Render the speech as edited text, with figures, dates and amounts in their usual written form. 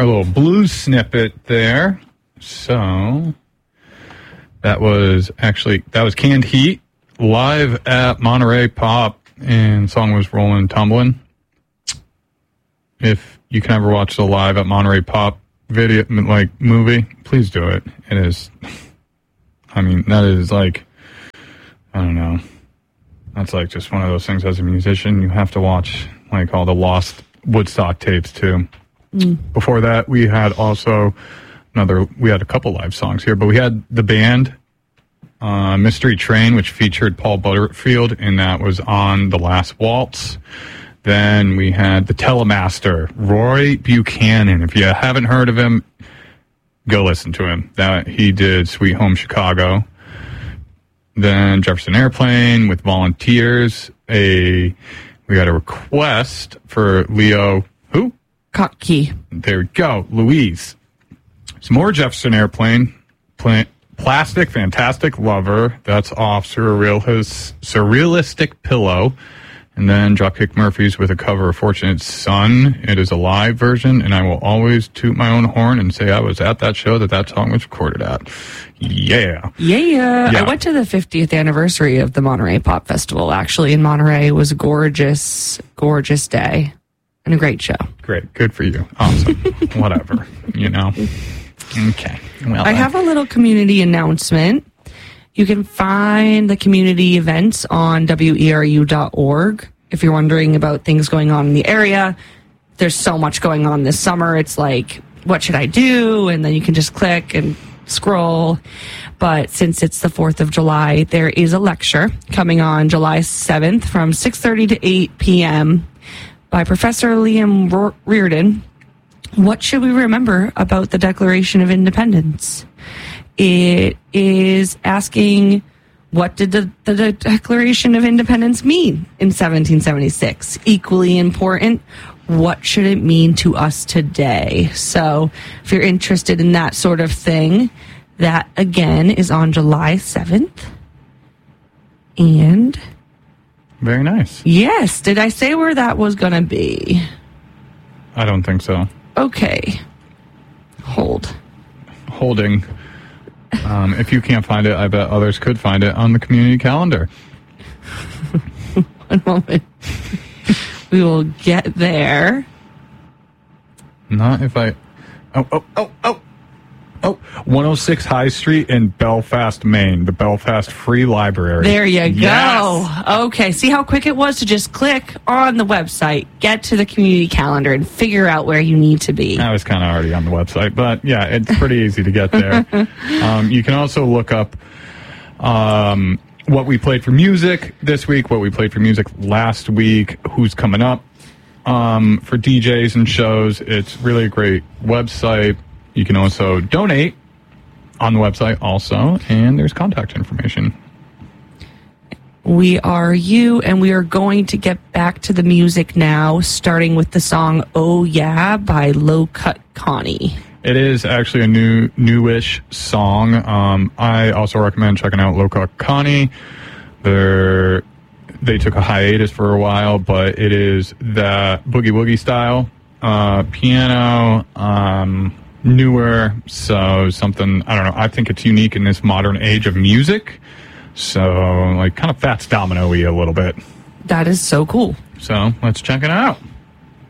our little blues snippet there. So that was Canned Heat live at Monterey Pop, and the song was Rollin' Tumblin'. If you can ever watch the live at Monterey Pop video, like movie, please do it. It is, that is like, I don't know. That's like just one of those things as a musician. You have to watch like all the lost Woodstock tapes too. Before that, we had also we had a couple live songs here, but we had the band Mystery Train, which featured Paul Butterfield, and that was on The Last Waltz. Then we had the Telemaster, Roy Buchanan. If you haven't heard of him, go listen to him. He did Sweet Home Chicago. Then Jefferson Airplane with Volunteers. We got a request for Leo, who? Kottke. There we go, Louise. Some more Jefferson Airplane. Plastic Fantastic Lover. That's off Surrealistic Pillow. And then Dropkick Murphys with a cover of Fortunate Son. It is a live version, and I will always toot my own horn and say I was at that show that song was recorded at. Yeah. I went to the 50th anniversary of the Monterey Pop Festival, actually, in Monterey. It was a gorgeous, gorgeous day and a great show. Great. Good for you. Awesome. Whatever. Okay. Well, I have a little community announcement. You can find the community events on weru.org. If you're wondering about things going on in the area, there's so much going on this summer. It's like, what should I do? And then you can just click and scroll. But since it's the 4th of July, there is a lecture coming on July 7th from 6:30 to 8 p.m. by Professor Liam Reardon. What should we remember about the Declaration of Independence? It is asking, what did the Declaration of Independence mean in 1776? Equally important, what should it mean to us today? So if you're interested in that sort of thing, that again is on July 7th. And very nice. Yes. Did I say where that was going to be? I don't think so. Okay. Holding. If you can't find it, I bet others could find it on the community calendar. One moment. We will get there. Not if I... Oh. 106 High Street in Belfast, Maine. The Belfast Free Library. There you go. Yes. Okay. See how quick it was to just click on the website, get to the community calendar, and figure out where you need to be. I was kind of already on the website, but yeah, it's pretty easy to get there. You can also look up what we played for music this week, what we played for music last week, who's coming up for DJs and shows. It's really a great website. You can also donate on the website also, and there's contact information. We are you, and we are going to get back to the music now, starting with the song Oh Yeah by Low Cut Connie. It is actually a newish song. I also recommend checking out Low Cut Connie. They took a hiatus for a while, but it is the boogie woogie style piano, newer, so something, I don't know, I think it's unique in this modern age of music, so like kind of Fats Domino-y a little bit. That is so cool. So let's check it out.